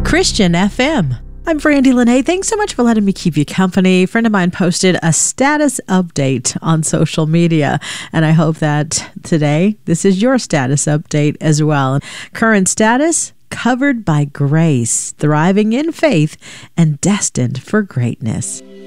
Christian FM. I'm Brandy Lene. Thanks so much for letting me keep you company. A friend of mine posted a status update on social media, and I hope that today this is your status update as well. Current status: covered by grace, thriving in faith, and destined for greatness.